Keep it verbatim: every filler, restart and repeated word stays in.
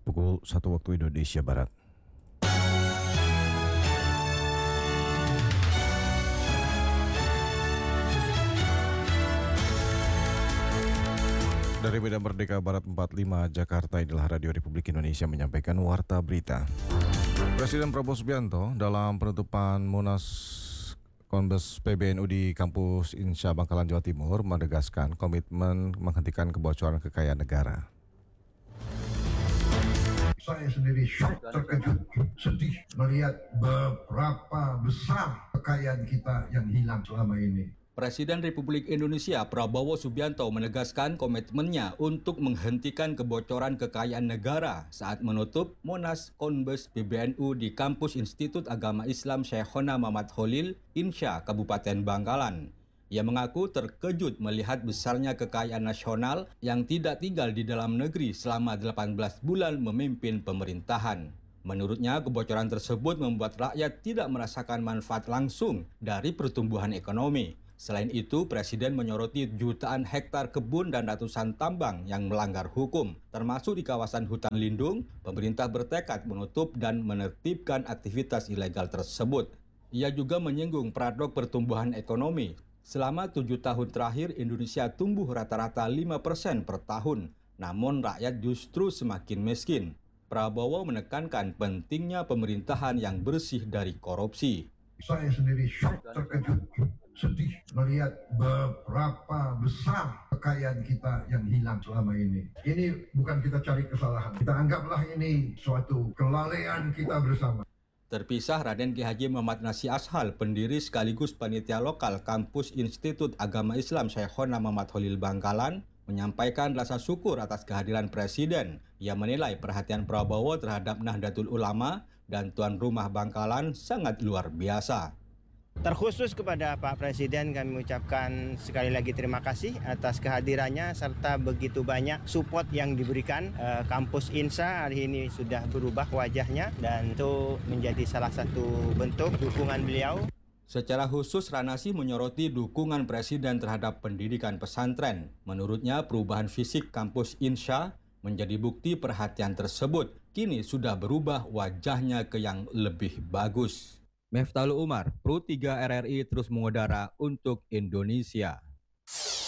pukul satu waktu Indonesia Barat. Dari Medan Merdeka Barat empat puluh lima, Jakarta, inilah Radio Republik Indonesia menyampaikan Warta Berita. Presiden Prabowo Subianto dalam penutupan Munas Kombes P B N U di Kampus Insya Bangkalan, Jawa Timur menegaskan komitmen menghentikan kebocoran kekayaan negara. Saya sendiri shock, terkejut, sedih melihat beberapa besar kekayaan kita yang hilang selama ini. Presiden Republik Indonesia Prabowo Subianto menegaskan komitmennya untuk menghentikan kebocoran kekayaan negara saat menutup Munas Kombes P B N U di Kampus Institut Agama Islam Syekhona Muhammad Khalil, Insya, Kabupaten Bangkalan. Ia mengaku terkejut melihat besarnya kekayaan nasional yang tidak tinggal di dalam negeri selama delapan belas bulan memimpin pemerintahan. Menurutnya, kebocoran tersebut membuat rakyat tidak merasakan manfaat langsung dari pertumbuhan ekonomi. Selain itu, Presiden menyoroti jutaan hektar kebun dan ratusan tambang yang melanggar hukum, termasuk di kawasan hutan lindung. Pemerintah bertekad menutup dan menertibkan aktivitas ilegal tersebut. Ia juga menyinggung paradok pertumbuhan ekonomi. Selama tujuh tahun terakhir, Indonesia tumbuh rata-rata lima persen per tahun, namun rakyat justru semakin miskin. Prabowo menekankan pentingnya pemerintahan yang bersih dari korupsi. Saya sendiri shock, terkejut, sedih melihat beberapa besar kekayaan kita yang hilang selama ini. Ini bukan kita cari kesalahan, kita anggaplah ini suatu kelalaian kita bersama. Terpisah, Raden Ki Haji Muhammad Nasi Ashal, pendiri sekaligus panitia lokal Kampus Institut Agama Islam Syekhona Muhammad Khalil Bangkalan, menyampaikan rasa syukur atas kehadiran Presiden. Ia menilai perhatian Prabowo terhadap Nahdlatul Ulama dan tuan rumah Bangkalan sangat luar biasa. Terkhusus kepada Pak Presiden kami mengucapkan sekali lagi terima kasih atas kehadirannya serta begitu banyak support yang diberikan. E, Kampus Insya hari ini sudah berubah wajahnya dan itu menjadi salah satu bentuk dukungan beliau. Secara khusus, Ranasi menyoroti dukungan Presiden terhadap pendidikan pesantren. Menurutnya, perubahan fisik Kampus Insya menjadi bukti perhatian tersebut. Kini sudah berubah wajahnya ke yang lebih bagus. Meftalu Umar, Pro tiga R R I terus mengudara untuk Indonesia.